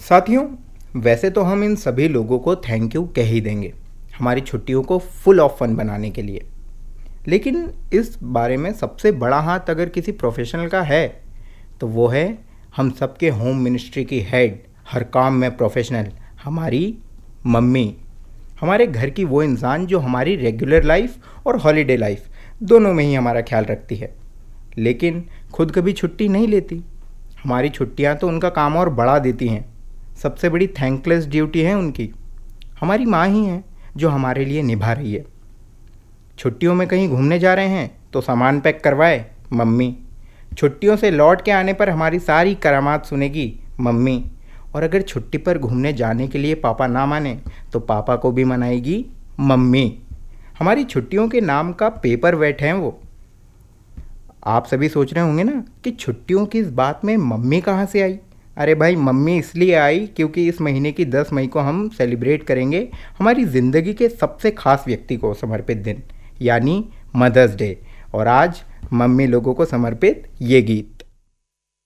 साथियों, वैसे तो हम इन सभी लोगों को थैंक यू कह ही देंगे हमारी छुट्टियों को फुल ऑफ फन बनाने के लिए। लेकिन इस बारे में सबसे बड़ा हाथ अगर किसी प्रोफेशनल का है तो वो है हम सबके होम मिनिस्ट्री की हेड, हर काम में प्रोफेशनल, हमारी मम्मी। हमारे घर की वो इंसान जो हमारी रेगुलर लाइफ और हॉलीडे लाइफ दोनों में ही हमारा ख्याल रखती है, लेकिन खुद कभी छुट्टी नहीं लेती। हमारी छुट्टियां तो उनका काम और बढ़ा देती हैं। सबसे बड़ी थैंकलेस ड्यूटी है उनकी। हमारी माँ ही है जो हमारे लिए निभा रही है। छुट्टियों में कहीं घूमने जा रहे हैं तो सामान पैक करवाए मम्मी। छुट्टियों से लौट के आने पर हमारी सारी करामात सुनेगी मम्मी। और अगर छुट्टी पर घूमने जाने के लिए पापा ना माने तो पापा को भी मनाएगी मम्मी। हमारी छुट्टियों के नाम का पेपर वेट हैं वो। आप सभी सोच रहे होंगे ना कि छुट्टियों की इस बात में मम्मी कहाँ से आई। अरे भाई, मम्मी इसलिए आई क्योंकि इस महीने की 10 मई को हम सेलिब्रेट करेंगे हमारी ज़िंदगी के सबसे खास व्यक्ति को समर्पित दिन, यानी मदर्स डे। और आज मम्मी लोगों को समर्पित ये गीत।